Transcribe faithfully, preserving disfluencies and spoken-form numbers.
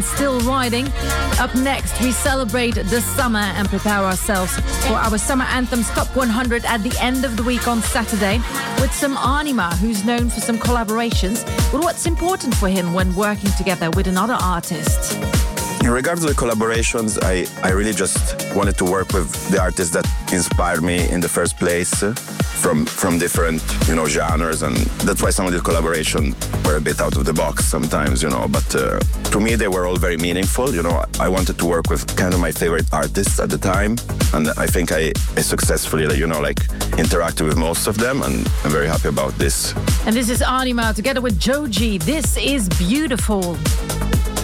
Still riding. Up next, we celebrate the summer and prepare ourselves for our Summer Anthems Top one hundred at the end of the week on Saturday with some Anima, who's known for some collaborations. But what's important for him when working together with another artist? In regards to the collaborations, I, I really just wanted to work with the artists that inspired me in the first place uh, from from different, you know, genres, and that's why some of the collaborations were a bit out of the box sometimes, you know, but uh, to me they were all very meaningful, you know. I wanted to work with kind of my favorite artists at the time, and I think I, I successfully, you know, like interacted with most of them, and I'm very happy about this. And this is Anima together with Joji. This is Beautiful.